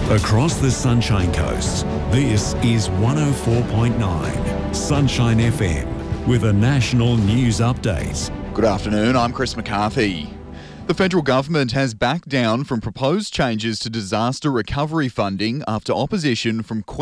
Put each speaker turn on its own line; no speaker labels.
Across the Sunshine Coast, this is 104.9 Sunshine FM with a national news update.
Good afternoon, I'm Chris McCarthy. The federal government has backed down from proposed changes to disaster recovery funding after opposition from